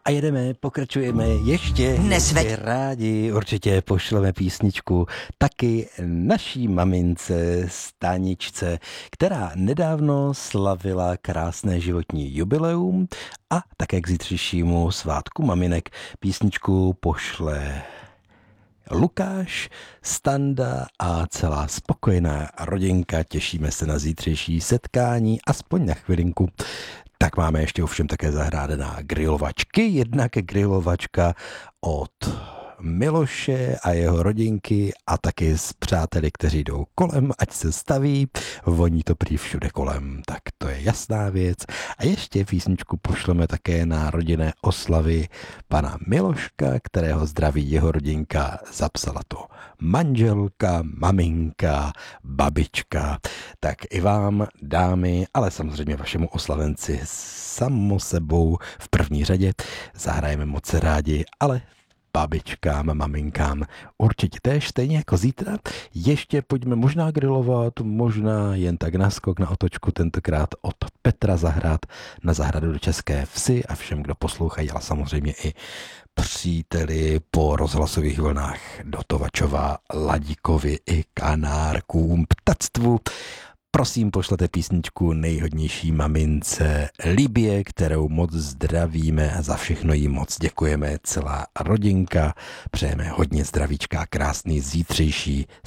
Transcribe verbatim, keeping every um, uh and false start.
A jedeme, pokračujeme ještě, Nesve... ještě rádi, určitě pošleme písničku taky naší mamince Staničce, která nedávno slavila krásné životní jubileum a také k zítřejšímu svátku maminek písničku pošle Lukáš, Standa a celá spokojená rodinka. Těšíme se na zítřejší setkání, aspoň na chvilinku. Tak máme ještě ovšem také zahrádená grilovačky. Jednak grilovačka od Miloše a jeho rodinky a taky s přáteli, kteří jdou kolem, ať se staví, voní to prý všude kolem, tak to je jasná věc. A ještě písničku pošleme také na rodinné oslavy pana Miloška, kterého zdraví jeho rodinka, zapsala to manželka, maminka, babička. Tak i vám, dámy, ale samozřejmě vašemu oslavenci samo sebou v první řadě zahrajeme moc rádi, ale babičkám, maminkám určitě též, stejně jako zítra. Ještě pojďme možná grilovat, možná jen tak naskok na otočku, tentokrát od Petra zahrát na zahradu do České Vsi a všem, kdo poslouchají, ale samozřejmě i příteli po rozhlasových vlnách do Tovačova, Ladíkovi i Kanárkům, ptactvu. Prosím, pošlete písničku nejhodnější mamince Libě, kterou moc zdravíme a za všechno jí moc děkujeme, celá rodinka. Přejeme hodně zdravíčka, krásný zítřejší